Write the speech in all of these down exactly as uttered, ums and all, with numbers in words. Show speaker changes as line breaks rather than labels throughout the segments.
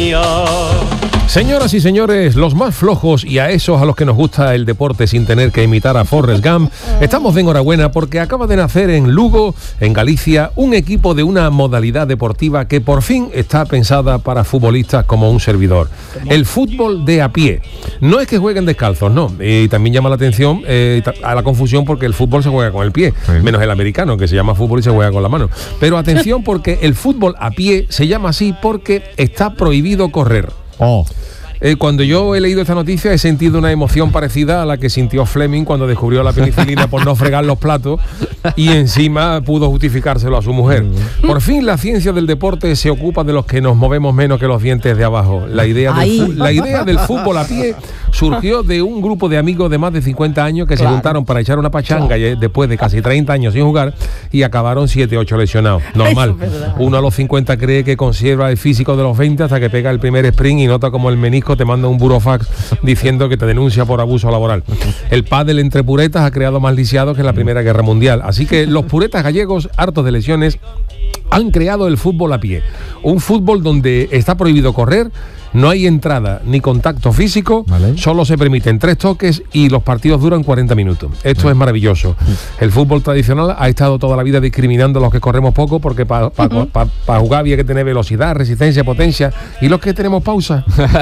mío.
Señoras y señores, los más flojos y a esos a los que nos gusta el deporte sin tener que imitar a Forrest Gump, estamos de enhorabuena porque acaba de nacer en Lugo, en Galicia, un equipo de una modalidad deportiva que por fin está pensada para futbolistas como un servidor. El fútbol de a pie. No es que jueguen descalzos, no. Y también llama la atención eh, a la confusión porque el fútbol se juega con el pie, menos el americano, que se llama fútbol y se juega con la mano. Pero atención porque el fútbol a pie se llama así porque está prohibido correr.
Oh.
Eh, cuando yo he leído esta noticia he sentido una emoción parecida a la que sintió Fleming cuando descubrió la penicilina por no fregar los platos y encima pudo justificárselo a su mujer. Por fin la ciencia del deporte se ocupa de los que nos movemos menos que los dientes de abajo. La idea del, la idea del fútbol a pie surgió de un grupo de amigos de más de cincuenta años que claro. se juntaron para echar una pachanga claro. y después de casi treinta años sin jugar y acabaron siete ocho lesionados. Normal. Uno a los cincuenta cree que conserva el físico de los veinte hasta que pega el primer sprint y nota como el menisco te manda un burofax diciendo que te denuncia por abuso laboral. El pádel entre puretas ha creado más lisiados que en la Primera Guerra Mundial. Así que los puretas gallegos, hartos de lesiones, han creado el fútbol a pie. Un fútbol donde está prohibido correr, no hay entrada ni contacto físico, vale. Solo se permiten tres toques y los partidos duran cuarenta minutos. Esto vale. Es maravilloso. El fútbol tradicional ha estado toda la vida discriminando a los que corremos poco porque para pa, uh-huh. pa, pa jugar había que tener velocidad, resistencia, potencia. ¿Y los que tenemos pausa?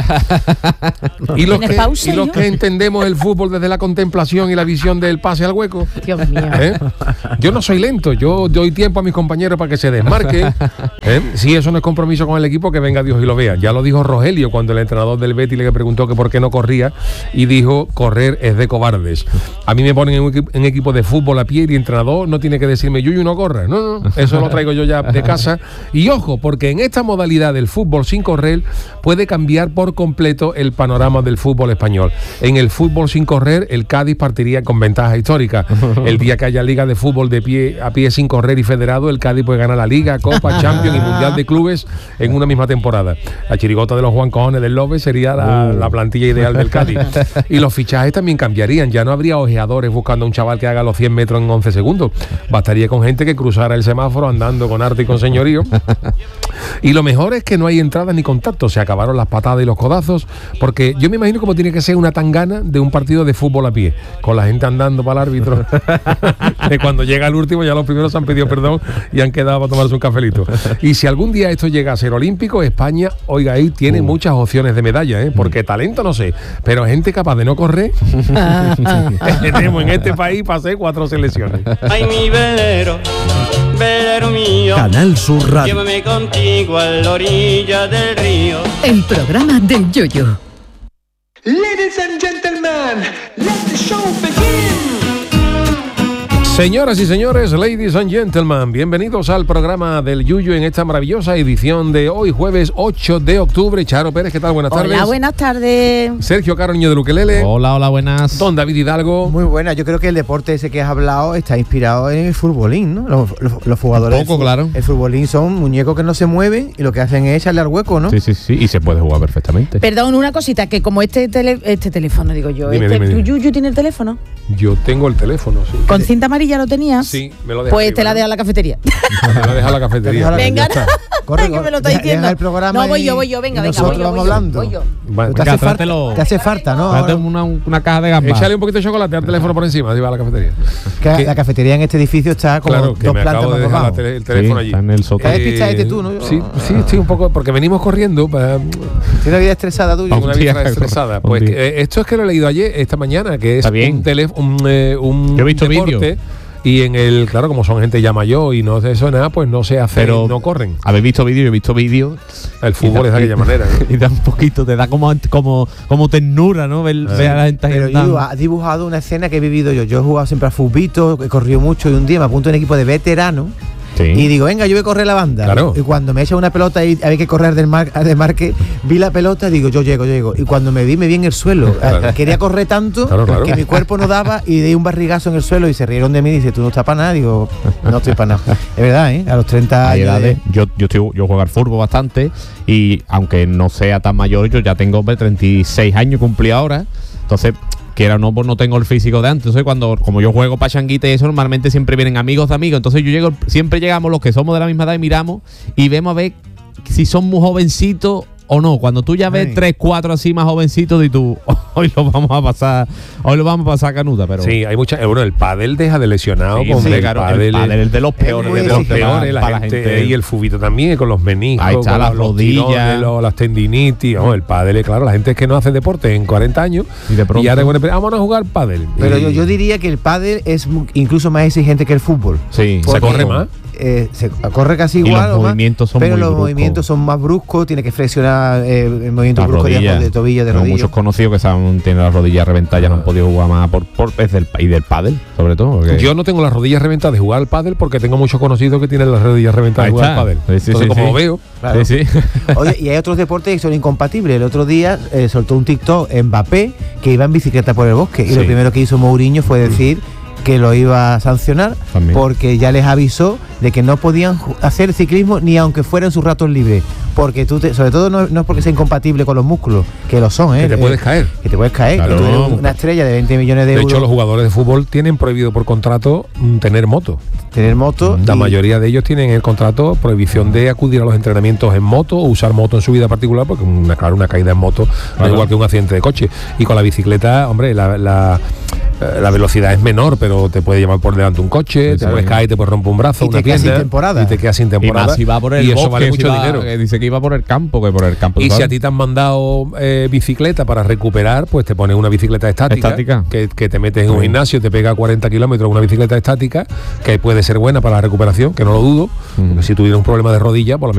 ¿Y los, que, pausa, y los que entendemos el fútbol desde la contemplación y la visión del pase al hueco?
Dios mío.
¿Eh? Yo no soy lento, yo doy tiempo a mis compañeros para que se desmarquen. ¿Eh? Si eso no es compromiso con el equipo, que venga Dios y lo vea. Ya lo dijo Rogelio cuando el entrenador del Betis le preguntó que por qué no corría y dijo, correr es de cobardes. A mí me ponen en un equipo, en equipo de fútbol a pie y el entrenador no tiene que decirme, Yuyu, no corra. No, no, eso lo traigo yo ya de casa. Y ojo, porque en esta modalidad del fútbol sin correr puede cambiar por completo el panorama del fútbol español. En el fútbol sin correr, el Cádiz partiría con ventaja histórica. El día que haya liga de fútbol de pie a pie sin correr y federado, el Cádiz puede ganar la Liga, Copa, Champions y Mundial de Clubes en una misma temporada. La chirigota de los Juan Cojones del Lobe sería la, uh. la plantilla ideal del Cádiz. Y los fichajes también cambiarían. Ya no habría ojeadores buscando a un chaval que haga los cien metros en once segundos. Bastaría con gente que cruzara el semáforo andando con arte y con señorío. Y lo mejor es que no hay entrada ni contacto. Se acabaron las patadas y los codazos, porque yo me imagino cómo tiene que ser una tangana de un partido de fútbol a pie, con la gente andando para el árbitro. Que cuando llega el último ya los primeros han pedido perdón y han quedado para tomarse un cafelito. Y si algún día esto llega a ser olímpico, España, oiga, ahí tiene uh. muchas opciones de medalla, ¿eh? Porque talento no sé, pero gente capaz de no correr tenemos en este país para hacer cuatro selecciones.
Ay, mi velero, velero mío,
Canal Sur Radio.
Llévame contigo a la orilla del río.
El programa del Yoyo.
Ladies and gentlemen, let the show begin.
Señoras y señores, ladies and gentlemen, bienvenidos al programa del Yuyu en esta maravillosa edición de hoy, jueves ocho de octubre. Charo Pérez, ¿qué tal? Buenas tardes.
Hola, buenas tardes.
Sergio Caro, niño de Luquelele.
Hola, hola, buenas.
Don David Hidalgo.
Muy buena, yo creo que el deporte ese que has hablado está inspirado en el futbolín, ¿no? Los, los, los jugadores.
Un poco, claro.
El futbolín son muñecos que no se mueven y lo que hacen es echarle al hueco, ¿no?
Sí, sí, sí, y se puede jugar perfectamente.
Perdón, una cosita, que como este tele, este teléfono, digo yo,
dime,
este,
dime, dime.
¿Yuyu tiene el teléfono?
Yo tengo el teléfono, sí.
¿Con cinta amarilla lo tenías?
Sí, me lo deja.
Pues
arriba,
te la
¿no?
deja en la cafetería.
Me lo deja en la cafetería.
Venga,
corre,
que me lo está diciendo.
El programa
no, voy yo, voy yo, venga, venga,
nosotros
voy yo,
vamos
voy yo,
hablando.
voy yo.
Vale,
te, hace falta, te hace falta, ¿no?
Date una, una caja de gambas.
Échale un poquito de chocolate al teléfono por encima, así va a la cafetería.
Que la cafetería en este edificio está como
claro, que
dos
me
plantas
acabo de
más
dejar
abajo.
el teléfono
sí,
allí.
está en el sótano.
¿Qué despistadete tú, no?
Sí, sí, estoy un poco, porque venimos corriendo. Para,
¿Tienes una vida estresada tuya?
Una vida estresada. Pues eh, esto es que lo he leído ayer, esta mañana, que es un teléfono, un, eh, un
Yo he visto
deporte. Y en el, claro, como son gente ya mayor y no se eso nada, pues no se hace,
pero
no corren.
Habéis visto vídeos, yo he visto vídeos.
El fútbol es de aquella manera, ¿eh?
Y da un poquito, te da como, como, como ternura, ¿no? Ver, ver a la gente.
Pero yo ha dibujado una escena que he vivido yo. Yo he jugado siempre a futbito, he corrido mucho y un día me apunto en equipo de veteranos. Sí. Y digo, venga, yo voy a correr la banda.
Claro.
Y cuando me echa una pelota y había que correr del, mar, del marque, vi la pelota y digo, yo llego, yo llego. Y cuando me vi, me vi en el suelo. Claro. Quería correr tanto claro, claro. que mi cuerpo no daba y di un barrigazo en el suelo y se rieron de mí y dice, tú no estás para nada. Digo, no estoy para nada. Es verdad, ¿eh? A los treinta años. De...
Yo, yo, estoy, yo juego al fútbol bastante y aunque no sea tan mayor, yo ya tengo treinta y seis años, cumplí ahora. Entonces... quiera o no, pues no tengo el físico de antes. Entonces, cuando, como yo juego pachanguita y eso, normalmente siempre vienen amigos de amigos. Entonces, yo llego, siempre llegamos los que somos de la misma edad y miramos y vemos a ver si son muy jovencitos o no, cuando tú ya ves
Ay.
tres, cuatro así más jovencitos y tú, hoy lo vamos a pasar, hoy lo vamos a pasar canuta, pero
Sí, hay mucha. Bueno, el pádel deja de lesionado.
Sí,
con
sí,
el
claro,
pádel,
el pádel es de los peores,
muy
de
de
los
los
exigente
peores, la,
para
gente, y el fubito también, con los meniscos,
Ahí está,
con
las
los
rodillas.
tirones, los- las tendinitis. No, el pádel, claro, la gente es que no hace deporte en cuarenta años
Y de pronto-
ahora bueno, vamos a jugar pádel.
Pero
Y-
yo, yo diría que el pádel es mu- incluso más exigente que el fútbol.
sí,
se corre más.
Eh, se corre casi
Y
igual
los
o más,
movimientos son
pero
muy
los
bruscos.
movimientos son más bruscos, tiene que flexionar eh, el movimiento
las
brusco de,
rodillas,
de tobillo, de
tengo
rodillo.
muchos conocidos que saben, tienen las rodillas reventadas, ya no han podido jugar más por, por es del, y del pádel, sobre todo. porque-
Yo no tengo las rodillas reventadas de jugar al pádel porque tengo muchos conocidos que tienen las rodillas reventadas
Ahí
de jugar
está.
al pádel.
Sí, sí,
Entonces,
sí,
como
sí.
lo veo,
Claro.
Sí, sí.
Oye, y hay otros deportes que son incompatibles. El otro día eh, soltó un TikTok Mbappé que iba en bicicleta por el bosque y
Sí.
lo primero que hizo Mourinho fue decir que lo iba a sancionar
También.
porque ya les avisó de que no podían ju- hacer ciclismo ni aunque fueran sus ratos libres. Porque tú, te- sobre todo no, no es porque sea incompatible con los músculos, que lo son, ¿eh?
que te
Eh,
puedes caer.
Que te puedes caer.
Claro.
que tú eres una estrella de veinte millones de,
De
euros,
hecho, los jugadores de fútbol tienen prohibido por contrato mm, tener moto.
tener moto.
La
y-
mayoría de ellos tienen en el contrato prohibición de acudir a los entrenamientos en moto o usar moto en su vida particular, porque una, claro, una caída en moto no
Claro.
es igual que un accidente de coche. Y con la bicicleta, hombre, la, la, eh, la velocidad es menor, pero te puede llevar por delante un coche,
Sí,
te
sí.
puedes caer, te puedes romper un brazo,
Y te
una
quedas sin
pierna,
temporada.
y te quedas sin
Y
temporada.
más si va por el
y eso
bosque,
vale
si
mucho
va-
dinero.
que dice que iba por el campo, que por el campo.
Y
¿sabes?
si a ti te han mandado eh, bicicleta para recuperar, pues te pones una bicicleta estática,
Estática.
Que, que te metes en un
Sí.
gimnasio, te pega cuarenta kilómetros una bicicleta estática, que puede ser buena para la recuperación, que no lo dudo,
Mm.
porque si tuviera un problema de rodilla, por lo